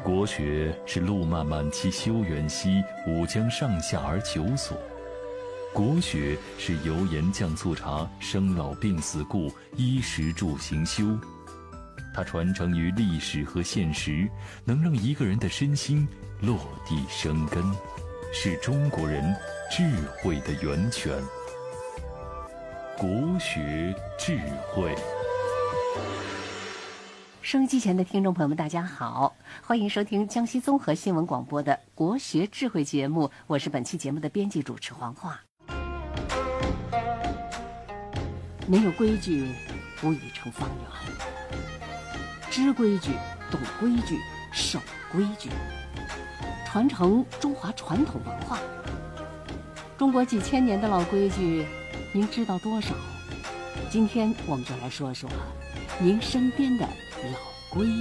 国学是路漫漫其修远兮，吾将上下而求索。国学是油盐酱醋茶、生老病死故、衣食住行修。它传承于历史和现实，能让一个人的身心落地生根，是中国人智慧的源泉。国学智慧。 收音机前的听众朋友们，大家好，欢迎收听江西综合新闻广播的国学智慧节目，我是本期节目的编辑主持黄华。没有规矩，无以成方圆。知规矩，懂规矩，守规矩，传承中华传统文化。中国几千年的老规矩，您知道多少？今天我们就来说说您身边的老规